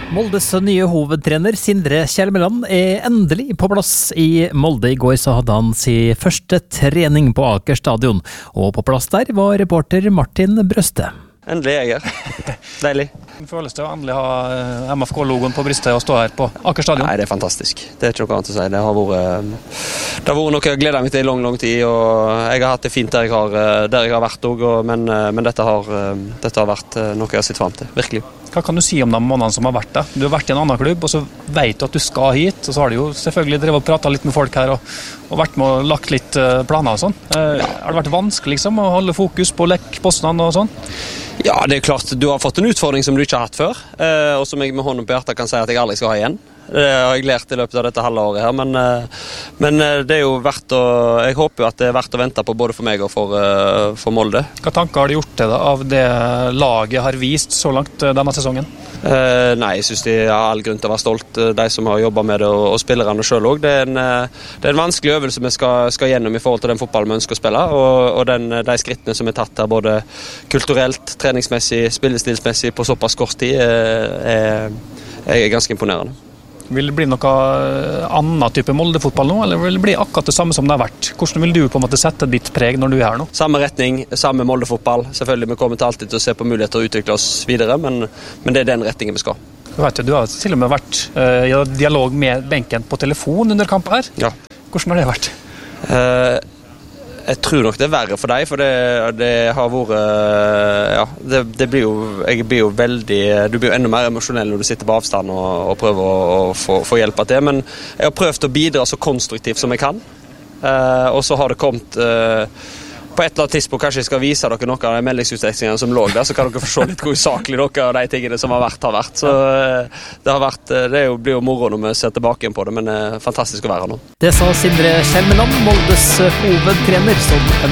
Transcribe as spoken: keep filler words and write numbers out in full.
Moldes nye hovedtrener Sindre Kjelmeland er endelig på plass i Molde. I går så hadde han sin første trening på Aker stadion, og på plass der var reporter Martin Brøste. Endelig er jeg her. Deilig. Føles det å endelig ha M F K-logoen på brystet og stå her på Aker stadion? Nei, det er fantastisk. Det er ikke noe annet å si. Det har vært, det har vært noe jeg gleder meg til i lang, lang tid, og jeg har hatt det fint der jeg har, der jeg har vært også, men, men dette, har, dette har vært noe jeg har sett frem til, virkelig. Hva kan du si om de månedene som har vært der? Du har vært i en annen klubb, og så vet du at du skal hit, og så har du jo selvfølgelig drevet og pratet litt med folk her, og, og vært med og lagt litt planer og sånn. Eh, har det vært vanskelig liksom, å holde fokus på lekkpostene og sånn? Ja, det er klart. Du har fått en utfordring som du ikke har hatt før, eh, og som jeg med hånden på hjertet kan si at jeg aldri skal ha igjen. Det har jeg lært i løpet av dette halve året her, men, men det er jo verdt å, jeg håper jo at det er verdt å vente på både for meg og for, for Molde. Hva tanker har du gjort til det av det laget har vist så langt denne sesongen? Eh, nei, jeg synes de har all grunn til å være stolt, de som har jobbet med det, og, og spillerne selv også. Det er, en, det er en vanskelig øvelse vi skal, skal gjennom i forhold til den fotballen vi ønsker å spille, og, og den, de skrittene som er tatt her, både kulturelt, treningsmessig, spillestilsmessig på såpass kort tid, er, er ganske imponerende. Vil det bli noe annen type Molde-fotball nå, eller vil det bli akkurat det samme som det har vært? Hvordan vil du på en måte sette ditt preg når du er her nå? Samme retning, samme Molde-fotball. Selvfølgelig, vi kommer til alltid til å se på muligheter å utvikle oss videre, men, men det er den retningen vi skal. Du vet jo, du har til og med vært uh, i dialog med benken på telefon under kampen her. Ja. Hvordan har det vært? Uh, Jeg tror nok det er verre for deg, for det, det har vært, ja, det, det blir jo, jeg blir jo veldig, du blir jo enda mer emosjonell når du sitter på avstand og, og prøver å, å få, få hjelp av det, men jeg har prøvd å bidra så konstruktivt som jeg kan, uh, og så har det kommet, uh, på et eller annet tidspunkt kanskje jeg skal vise dere noe av de meldingsutvekslingene som lå der, så kan dere få se litt hvor usaklig noe av de tingene som har vært har vært, så uh, det har vært, det er jo, blir jo moro når vi ser tilbake igjen på det, men det er fantastisk å være her nå. Det sa Sindre Kjelmeland, Moldes hovedtrener, som